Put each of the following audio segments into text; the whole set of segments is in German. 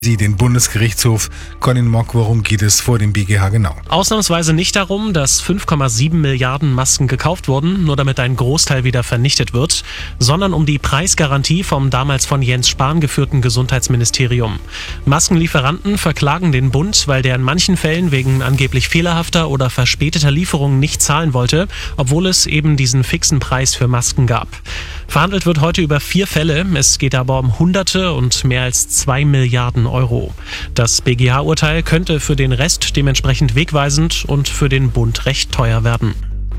Sie den Bundesgerichtshof. Colin Mock, worum geht es vor dem BGH genau? Ausnahmsweise nicht darum, dass 5,7 Milliarden Masken gekauft wurden, nur damit ein Großteil wieder vernichtet wird, sondern um die Preisgarantie vom damals von Jens Spahn geführten Gesundheitsministerium. Maskenlieferanten verklagen den Bund, weil der in manchen Fällen wegen angeblich fehlerhafter oder verspäteter Lieferungen nicht zahlen wollte, obwohl es eben diesen fixen Preis für Masken gab. Verhandelt wird heute über 4 Fälle. Es geht aber um Hunderte und mehr als 2 Milliarden Euro. Das BGH-Urteil könnte für den Rest dementsprechend wegweisend und für den Bund recht teuer werden.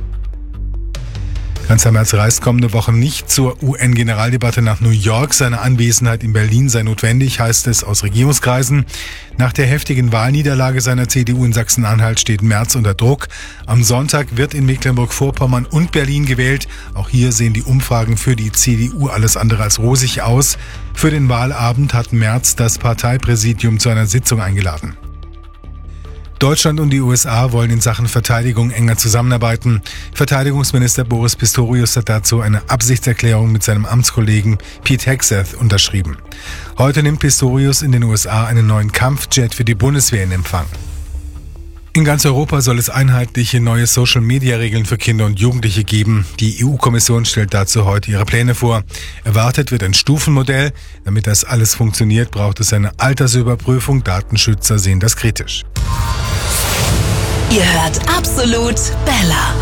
Kanzler Merz reist kommende Woche nicht zur UN-Generaldebatte nach New York. Seine Anwesenheit in Berlin sei notwendig, heißt es aus Regierungskreisen. Nach der heftigen Wahlniederlage seiner CDU in Sachsen-Anhalt steht Merz unter Druck. Am Sonntag wird in Mecklenburg-Vorpommern und Berlin gewählt. Auch hier sehen die Umfragen für die CDU alles andere als rosig aus. Für den Wahlabend hat Merz das Parteipräsidium zu einer Sitzung eingeladen. Deutschland und die USA wollen in Sachen Verteidigung enger zusammenarbeiten. Verteidigungsminister Boris Pistorius hat dazu eine Absichtserklärung mit seinem Amtskollegen Pete Hegseth unterschrieben. Heute nimmt Pistorius in den USA einen neuen Kampfjet für die Bundeswehr in Empfang. In ganz Europa soll es einheitliche neue Social-Media-Regeln für Kinder und Jugendliche geben. Die EU-Kommission stellt dazu heute ihre Pläne vor. Erwartet wird ein Stufenmodell. Damit das alles funktioniert, braucht es eine Altersüberprüfung. Datenschützer sehen das kritisch. Ihr hört Absolut Bella.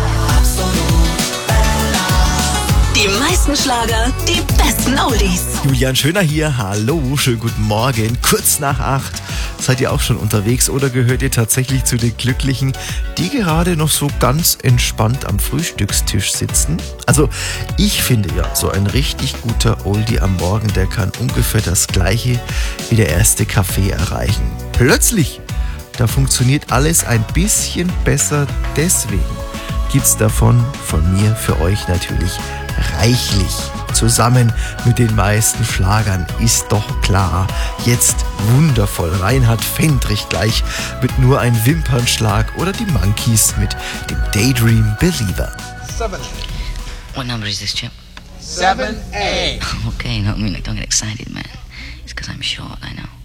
Die meisten Schlager, die besten Oldies. Julian Schöner hier, hallo, schönen guten Morgen, kurz nach 8. Seid ihr auch schon unterwegs oder gehört ihr tatsächlich zu den Glücklichen, die gerade noch so ganz entspannt am Frühstückstisch sitzen? Also ich finde ja, so ein richtig guter Oldie am Morgen, der kann ungefähr das Gleiche wie der erste Kaffee erreichen. Plötzlich, da funktioniert alles ein bisschen besser, deswegen gibt's davon von mir für euch natürlich reichlich. Zusammen mit den meisten Schlagern ist doch klar. Jetzt wundervoll Reinhard Fendrich gleich mit nur ein Wimpernschlag oder die Monkeys mit dem Daydream Believer. 7. What number is this, Chip? 7A. Okay, don't get excited, man. It's because I'm short, I know.